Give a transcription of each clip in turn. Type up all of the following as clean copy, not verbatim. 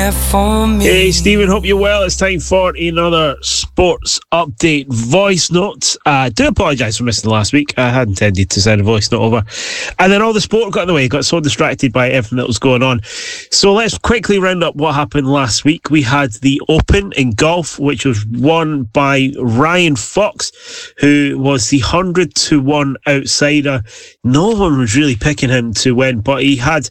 Hey Stephen, hope you're well. It's time for another sports update voice note. I do apologise for missing last week. I had intended to send a voice note over, and then all the sport got in the way. Got so distracted by everything that was going on. So let's quickly round up what happened last week. We had the Open in golf, which was won by Ryan Fox, who was the 100-1 outsider. No one was really picking him to win, but he had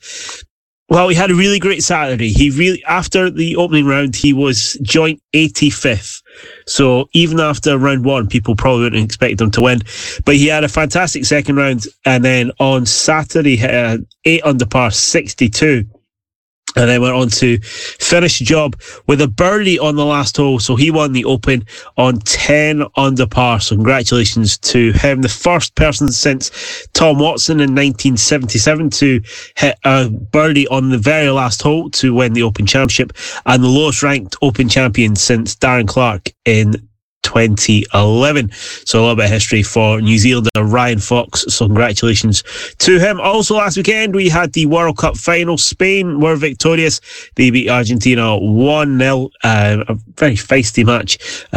a really great Saturday. After the opening round, he was joint 85th. So even after round one, people probably wouldn't expect him to win. But he had a fantastic second round. And then on Saturday, hit an 8 under par 62. And then went on to finish the job with a birdie on the last hole. So he won the Open on 10 under par. So congratulations to him. The first person since Tom Watson in 1977 to hit a birdie on the very last hole to win the Open Championship. And the lowest ranked Open champion since Darren Clarke in 2011. So a little bit of history for New Zealander Ryan Fox. So congratulations to him. Also last weekend we had the World Cup final. Spain were victorious. They beat Argentina 1-0. A very feisty match.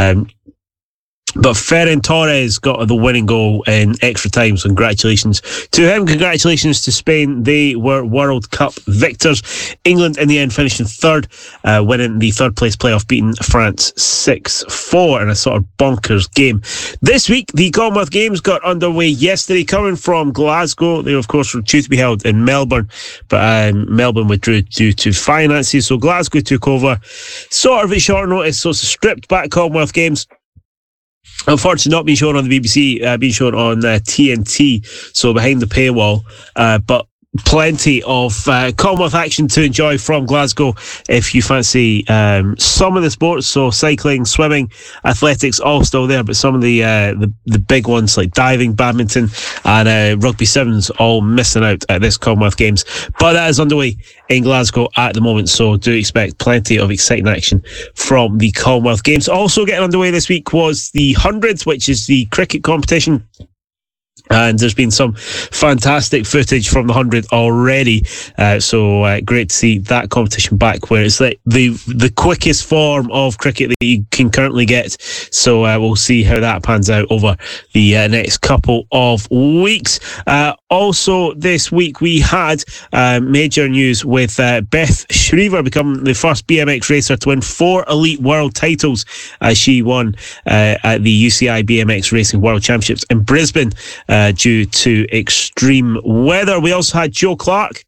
But Ferran Torres got the winning goal in extra time. So congratulations to him. Congratulations to Spain. They were World Cup victors. England in the end finished in third, winning the third place playoff, beating France 6-4 in a sort of bonkers game. This week, the Commonwealth Games got underway yesterday, coming from Glasgow. They, of course, were due to be held in Melbourne, but Melbourne withdrew due to finances. So Glasgow took over sort of at short notice. So it's a stripped back Commonwealth Games. Unfortunately, not being shown on the BBC, being shown on TNT, so behind the paywall. But plenty of Commonwealth action to enjoy from Glasgow if you fancy some of the sports. So cycling, swimming, athletics, all still there, but some of the big ones like diving, badminton, and rugby sevens all missing out at this Commonwealth Games. But that is underway in Glasgow at the moment, so do expect plenty of exciting action from the Commonwealth Games. Also getting underway this week was the 100s, which is the cricket competition. And there's been some fantastic footage from the 100 already. So great to see that competition back, where it's like the quickest form of cricket that you can currently get. So we'll see how that pans out over the next couple of weeks. Also this week we had major news with Beth Shriver becoming the first BMX racer to win 4 elite world titles, as she won at the UCI BMX Racing World Championships in Brisbane due to extreme weather. We also had Joe Clark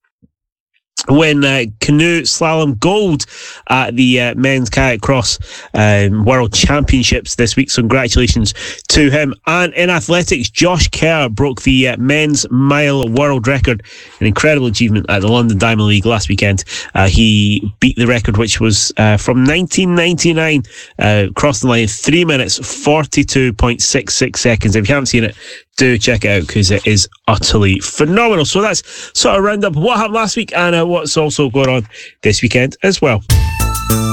win canoe slalom gold at the men's kayak cross world championships this week. So congratulations to him. And in athletics, Josh Kerr broke the men's mile world record, an incredible achievement at the London Diamond League last weekend. He beat the record, which was from 1999, crossed the line in 3 minutes 42.66 seconds. If you haven't seen it, do check it out, because it is utterly phenomenal. So that's sort of round up what happened last week and what's also going on this weekend as well.